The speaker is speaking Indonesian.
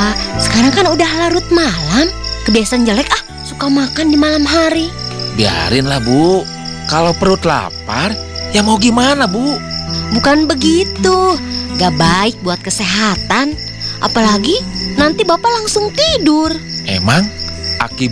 Bapak, sekarang kan udah larut malam. Kebiasaan jelek suka makan di malam hari. Biarinlah, Bu. Kalau perut lapar, ya mau gimana, Bu? Bukan begitu, gak baik buat kesehatan. Apalagi nanti Bapak langsung tidur. Emang Aki